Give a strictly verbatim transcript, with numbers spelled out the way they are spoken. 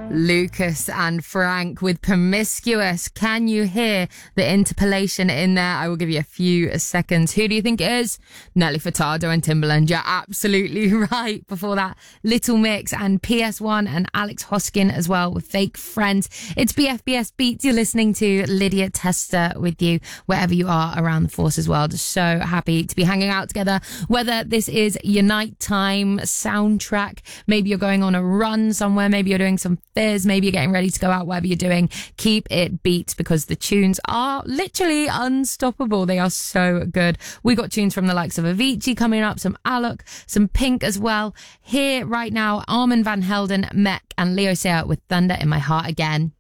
Lucas and Frank with Promiscuous. Can you hear the interpolation in there? I will give you a few seconds. Who do you think it is? Nelly Furtado and Timbaland. You're absolutely right. Before that, Little Mix and P S one and Alex Hoskin as well with Fake Friends. It's B F B S Beats. You're listening to Lydia Tester with you wherever you are around the Forces world. So happy to be hanging out together. Whether this is your nighttime soundtrack, maybe you're going on a run somewhere, maybe you're doing some fizz, maybe you're getting ready to go out, whatever you're doing, keep it beat because the tunes are literally unstoppable. They are so good. We got tunes from the likes of Avicii coming up, some Alok, some Pink as well. Here right now, Armin van Helden, Mek and Leo Sayer with Thunder in My Heart Again.